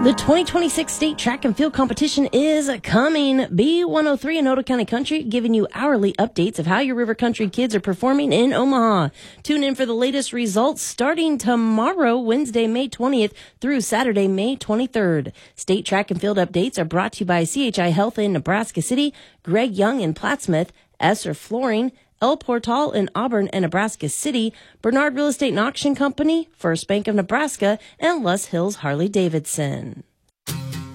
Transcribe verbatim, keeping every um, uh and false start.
The twenty twenty-six state track and field competition is coming. B one oh three in Otoe County Country giving you hourly updates of how your River Country kids are performing in Omaha. Tune in for the latest results starting tomorrow, Wednesday, May twentieth through Saturday, May twenty-third. State track and field updates are brought to you by C H I Health in Nebraska City, Greg Young in Plattsmouth, Esser Flooring, El Portal in Auburn and Nebraska City, Bernard Real Estate and Auction Company, First Bank of Nebraska, and Lus Hills Harley Davidson.